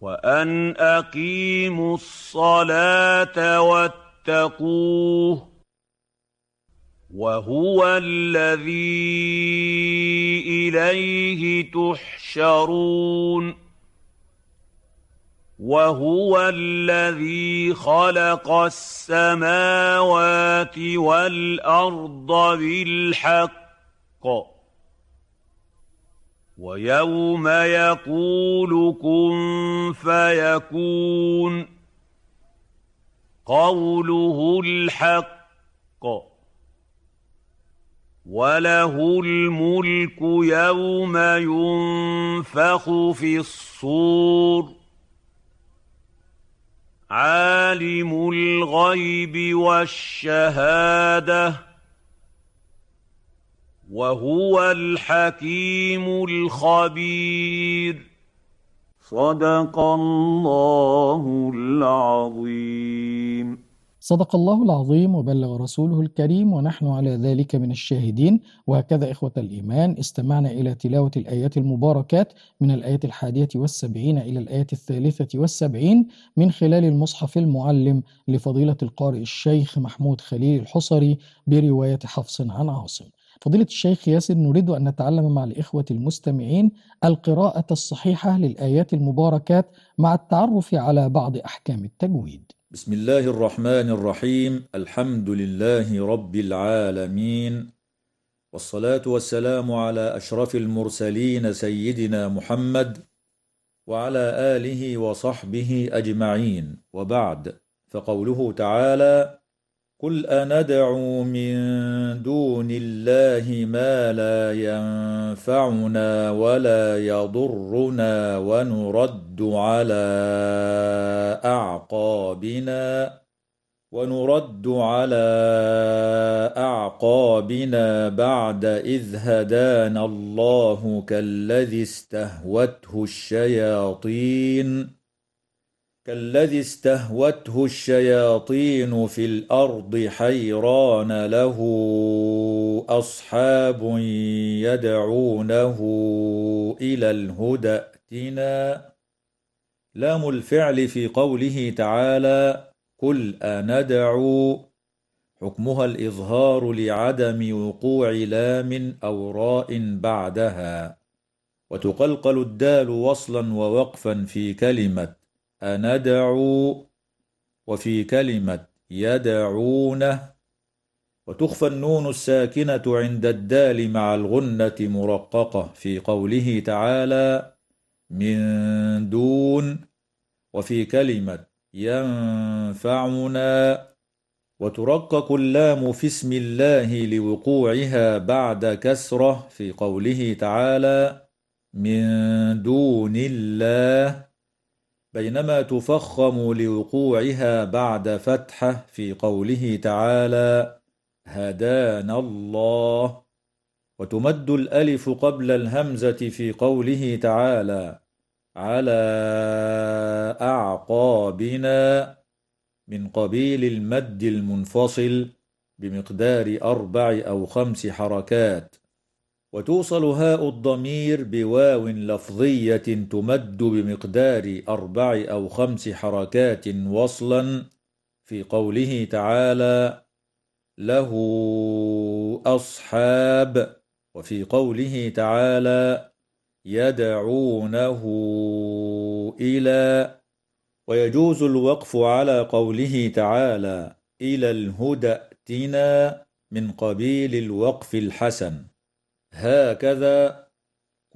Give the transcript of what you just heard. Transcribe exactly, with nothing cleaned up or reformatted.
وأن أقيموا الصلاة واتقوه وهو الذي إليه تحشرون وهو الذي خلق السماوات والأرض بالحق ويوم يقول كن فيكون قوله الحق وله الملك يوم ينفخ في الصور عالم الغيب والشهادة وهو الحكيم الخبير. صدق الله العظيم. صدق الله العظيم وبلغ رسوله الكريم ونحن على ذلك من الشاهدين. وهكذا إخوة الإيمان استمعنا إلى تلاوة الآيات المباركات من الآية الحادية والسبعين إلى الآية الثالثة والسبعين من خلال المصحف المعلم لفضيلة القارئ الشيخ محمود خليل الحصري برواية حفص عن عاصم. فضيلة الشيخ ياسر، نريد أن نتعلم مع الإخوة المستمعين القراءة الصحيحة للآيات المباركات مع التعرف على بعض أحكام التجويد. بسم الله الرحمن الرحيم. الحمد لله رب العالمين، والصلاة والسلام على أشرف المرسلين سيدنا محمد وعلى آله وصحبه أجمعين، وبعد، فقوله تعالى: قل أندعو من دون الله ما لا ينفعنا ولا يضرنا ونرد على أعقابنا ونرد على أعقابنا بعد إذ هدانا الله كالذي استهوته الشياطين كالذي استهوته الشياطين في الأرض حيران له أصحاب يدعونه إلى الهدى ائتنا. لام الفعل في قوله تعالى قل أندعو حكمها الإظهار لعدم وقوع لام أو راء بعدها، وتقلقل الدال وصلا ووقفا في كلمة أندعو وفي كلمة يدعونه، وتخفى النون الساكنة عند الدال مع الغنة مرققة في قوله تعالى من دون، وفي كلمة ينفعنا، وترقق اللام في اسم الله لوقوعها بعد كسرة في قوله تعالى من دون الله، بينما تفخم لوقوعها بعد فتحة في قوله تعالى هدانا الله، وتمد الألف قبل الهمزة في قوله تعالى على أعقابنا من قبيل المد المنفصل بمقدار أربع أو خمس حركات، وتوصل هاء الضمير بواو لفظية تمد بمقدار أربع أو خمس حركات وصلا في قوله تعالى له أصحاب، وفي قوله تعالى يدعونه إلى. ويجوز الوقف على قوله تعالى إلى الهدى ائتنا من قبيل الوقف الحسن. هكذا